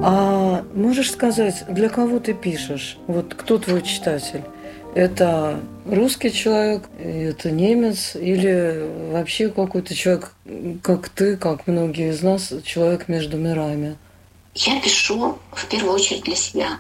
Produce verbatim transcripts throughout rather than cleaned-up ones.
А можешь сказать, для кого ты пишешь? Вот кто твой читатель? Это русский человек, это немец или вообще какой-то человек, как ты, как многие из нас, человек между мирами? Я пишу в первую очередь для себя.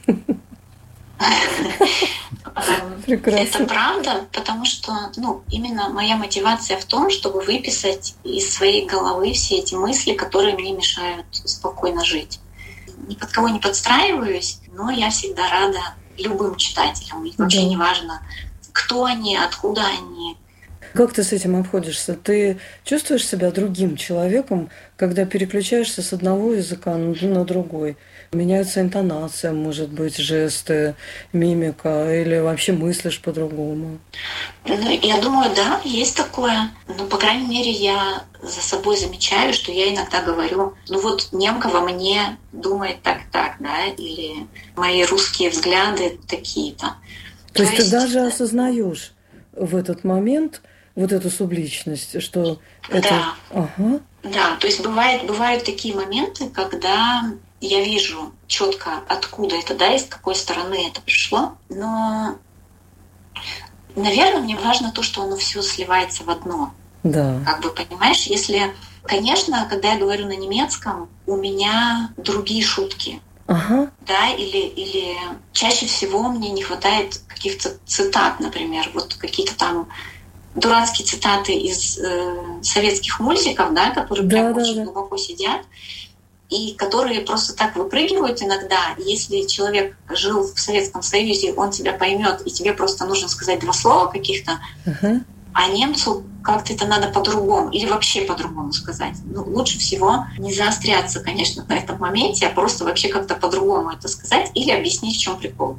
Прекрасно. Это правда, потому что ну, именно моя мотивация в том, чтобы выписать из своей головы все эти мысли, которые мне мешают спокойно жить. Ни под кого не подстраиваюсь, но я всегда рада любым читателям. И вообще Да. не важно, кто они, откуда они. Как ты с этим обходишься? Ты чувствуешь себя другим человеком, когда переключаешься с одного языка на другой? Меняется интонация, может быть, жесты, мимика, или вообще мыслишь по-другому? Ну, я думаю, да, есть такое. Но, по крайней мере, я за собой замечаю, что я иногда говорю, ну вот немка во мне думает так-так, да, или мои русские взгляды такие-то. То, То есть, есть ты даже осознаешь в этот момент вот эту субличность, что это... Да. Ага. Да, то есть бывает, бывают такие моменты, когда я вижу четко, откуда это, да, из какой стороны это пришло, но, наверное, мне важно то, что оно все сливается в одно. Да. Как бы, понимаешь, если, конечно, когда я говорю на немецком, у меня другие шутки. Ага. Да, или, или чаще всего мне не хватает каких-то цитат, например, вот какие-то там дурацкие цитаты из э, советских мультиков, да, которые Да, прям да, очень да. глубоко сидят, и которые просто так выпрыгивают иногда. Если человек жил в Советском Союзе, он тебя поймет, и тебе просто нужно сказать два слова каких-то, Ага. а немцу как-то это надо по-другому или вообще по-другому сказать. Ну, лучше всего не заостряться, конечно, на этом моменте, а просто вообще как-то по-другому это сказать или объяснить, в чем прикол.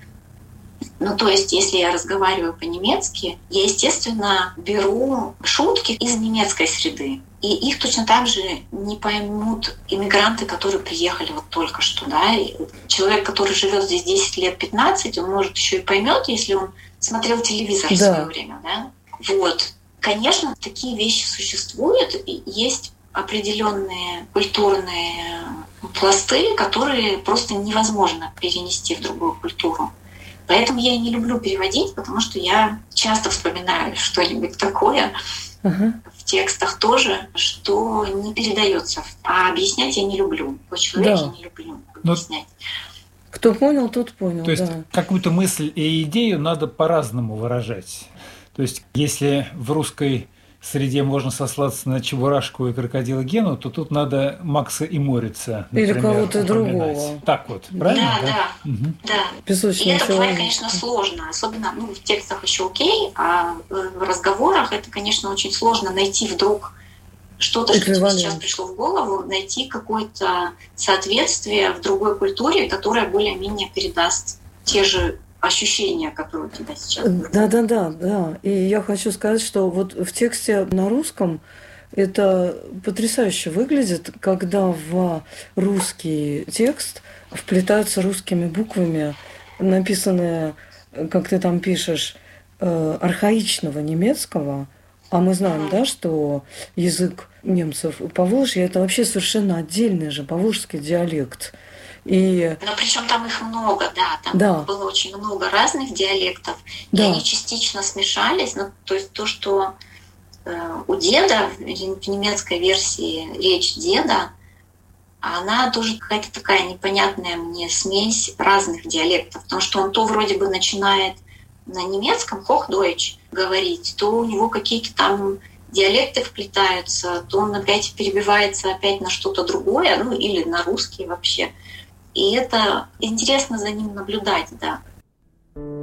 Ну, то есть, если я разговариваю по-немецки, я, естественно, беру шутки из немецкой среды. И их точно так же не поймут иммигранты, которые приехали вот только что. Да? И человек, который живет здесь десять лет, пятнадцать, он, может, еще и поймет, если он смотрел телевизор Да. в свое время. Да? Вот. Конечно, такие вещи существуют. И есть определенные культурные пласты, которые просто невозможно перенести в другую культуру. Поэтому я и не люблю переводить, потому что я часто вспоминаю что-нибудь такое Ага. в текстах тоже, что не передается. А объяснять я не люблю. По-человеке Да. не люблю Но- объяснять. Кто понял, тот понял, То есть да. какую-то мысль и идею надо по-разному выражать. То есть если в русской среде можно сослаться на Чебурашку и крокодила Гену, то тут надо Макса и Морица, Или например, кого-то упоминать. другого. Так вот, правильно? Да, да, Мгм. да. И Песочный это бывает, человек. конечно, сложно. Особенно ну, в текстах еще окей, а в разговорах это, конечно, очень сложно найти вдруг что-то, что тебе Эквивалент. сейчас пришло в голову, найти какое-то соответствие в другой культуре, которое более-менее передаст те же ощущения, которые у тебя сейчас. Да, да, да, да. И я хочу сказать, что вот в тексте на русском это потрясающе выглядит, когда в русский текст вплетаются русскими буквами, написанные, как ты там пишешь, э, архаичного немецкого. А мы знаем, да, что язык немцев Поволжья – это вообще совершенно отдельный же поволжский диалект. И Но причем там их много, да, там Да. было очень много разных диалектов, и Да. они частично смешались. Ну, то есть то, что э, у деда в в немецкой версии речь деда, она тоже какая-то такая непонятная мне смесь разных диалектов, потому что он то вроде бы начинает на немецком Hochdeutsch говорить, то у него какие-то там диалекты вплетаются, то он опять перебивается опять на что-то другое, ну или на русский вообще. И это интересно за ним наблюдать, да.